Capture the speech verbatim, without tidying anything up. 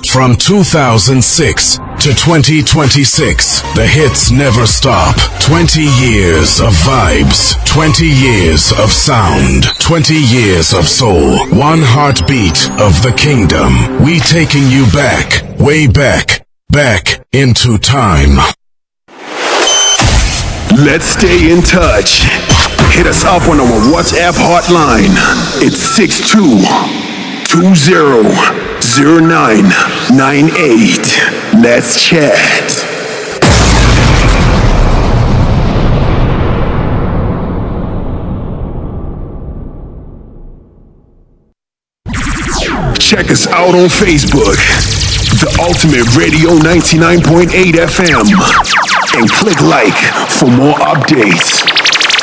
From two thousand six to twenty twenty-six, the hits never stop. twenty years of vibes, twenty years of sound, twenty years of soul. One heartbeat of the kingdom. We taking you back, way back, back into time. Let's stay in touch. Hit us up on our WhatsApp hotline. It's six two two zero zero nine nine eight. Let's chat. Check us out on Facebook, The Ultimate Radio ninety-nine point eight F M, and click like for more updates.